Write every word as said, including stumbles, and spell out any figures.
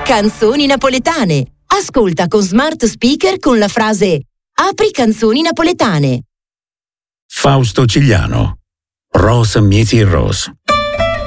Canzoni napoletane. Ascolta con smart speaker con la frase "Apri canzoni napoletane". Fausto Cigliano. Rosa Mieti Rose.